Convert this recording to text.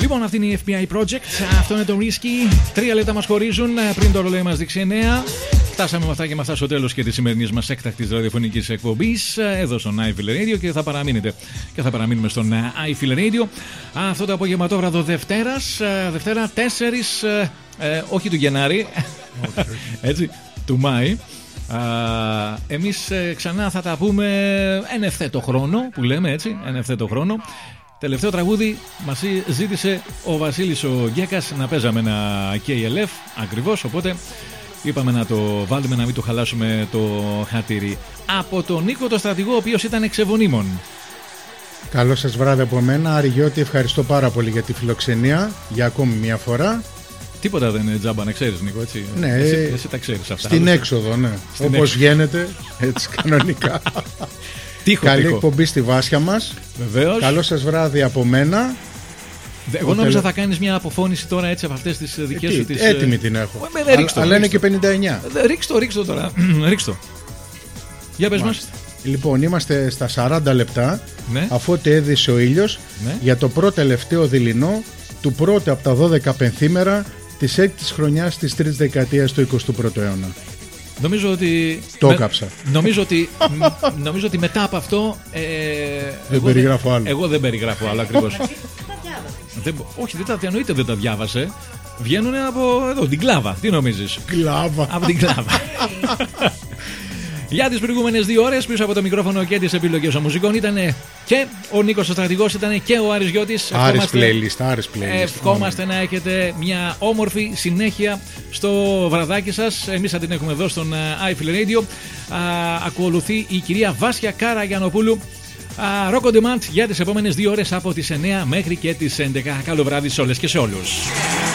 Λοιπόν, αυτή είναι η FBI Project. Αυτό είναι το Risky. 3 λεπτά μας χωρίζουν πριν το ρολόι μας δείξει 9. Φτάσαμε με αυτά και με αυτά στο τέλος και της σημερινής μας έκτακτης ραδιοφωνικής εκπομπής εδώ στον iFeel Radio και θα παραμείνετε και θα παραμείνουμε στον iFeel Radio. Αυτό το απογευματόβραδο Δευτέρα 4, όχι του Γενάρη, έτσι, του Μάη. Εμείς ξανά θα τα πούμε εν ευθέτω χρόνο, που λέμε έτσι, εν ευθέτω χρόνο. Τελευταίο τραγούδι μας ζήτησε ο Βασίλης ο Γκέκας να παίζαμε ένα KLF ακριβώς, οπότε είπαμε να το βάλουμε, να μην το χαλάσουμε το χατήρι. Από τον Νίκο το στρατηγό, ο οποίος ήταν εξεβονίμων. Καλό σας βράδυ από μένα. Άρη Γιώτη, ευχαριστώ πάρα πολύ για τη φιλοξενία για ακόμη μια φορά. Τίποτα δεν είναι τζάμπα, να ξέρεις, Νίκο, έτσι. Ναι, εσύ τα ξέρεις αυτά. Στην έξοδο, ναι. Όπως γίνεται, έτσι κανονικά. Καλή εκπομπή στη Βάσια μας. Βεβαίως. Καλό σας βράδυ από μένα. Εγώ νόμιζα θα κάνεις μια αποφώνηση τώρα έτσι από αυτές τις δικές σου τις... Έτοιμη την έχω. Αλλά είναι και 59. Ρίξτο τώρα. Ρίξτο. Για πες μας. Λοιπόν, είμαστε στα 40 λεπτά, ναι, αφού έδισε ο ήλιος, ναι, για το πρώτο τελευταίο δειλινό του πρώτου από τα 12 πενθήμερα της 6ης χρονιάς της 3ης δεκαετίας του 21ου αιώνα. Νομίζω ότι. Το έκαψα. Νομίζω ότι μετά από αυτό. Δεν περιγράφω άλλο. Εγώ δεν περιγράφω άλλο ακριβώς. Όχι, εννοείται δεν τα διάβασε. Βγαίνουν από εδώ, την κλάβα. Τι νομίζεις? Κλάβα. Από την κλάβα. Για τις προηγούμενες 2 ώρες πίσω από το μικρόφωνο και τις επιλογές των μουσικών ήταν και ο Νίκος ο στρατηγός, ήταν και ο Άρης Γιώτης. Άρης playlist. Ευχόμαστε να έχετε μια όμορφη συνέχεια στο βραδάκι σας. Εμείς θα την έχουμε εδώ στον iFeel Radio. Ακολουθεί η κυρία Βάσια Καραγιανοπούλου. Rock on Demand για τις επόμενες 2 ώρες από τις 9 μέχρι και τις 11. Καλό βράδυ σε όλες και σε όλους.